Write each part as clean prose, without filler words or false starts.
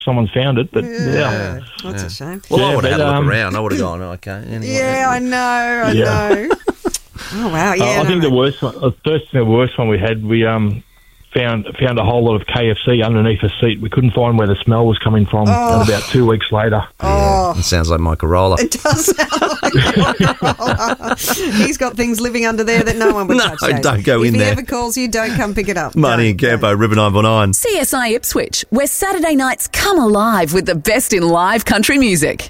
someone's found it. But That's a shame. Well, I would have had a look around. I would have gone, okay. Anyway. Yeah, I know. Oh, wow, yeah. I think the worst one we had, we found a whole lot of KFC underneath a seat. We couldn't find where the smell was coming from. And about 2 weeks later. Yeah, it sounds like Mike Carolla. It does sound like Carolla. He's got things living under there that no one would touch. No, don't go in there. If he ever calls you, don't come pick it up. Marnie and Campo, River 949. CSI Ipswich, where Saturday nights come alive with the best in live country music.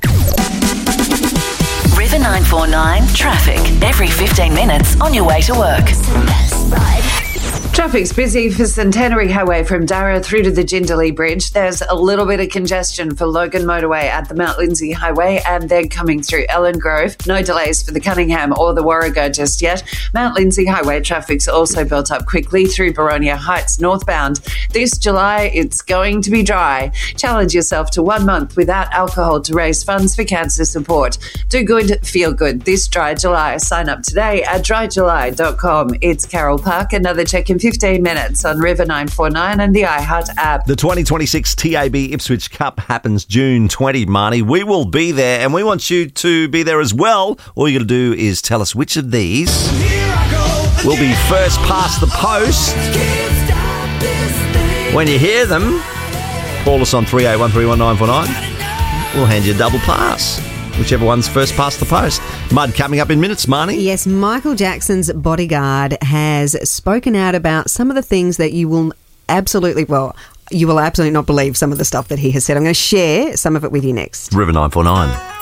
River 949 traffic every 15 minutes on your way to work. Traffic's busy for Centenary Highway from Darra through to the Jindalee Bridge. There's a little bit of congestion for Logan Motorway at the Mount Lindsay Highway and then coming through Ellen Grove. No delays for the Cunningham or the Warrego just yet. Mount Lindsay Highway traffic's also built up quickly through Boronia Heights northbound. This July, it's going to be dry. Challenge yourself to 1 month without alcohol to raise funds for cancer support. Do good, feel good this dry July. Sign up today at dryjuly.com. It's Carol Park. Another check in 15 minutes on River 949 and the iHeart app. The 2026 TAB Ipswich Cup happens June 20, Marnie. We will be there and we want you to be there as well. All you got to do is tell us which of these will be first past the post. When you hear them, call us on 38131949. We'll hand you a double pass. Whichever one's first past the post. Mud coming up in minutes, Marnie. Yes, Michael Jackson's bodyguard has spoken out about some of the things that you will absolutely not believe some of the stuff that he has said. I'm going to share some of it with you next. River 949.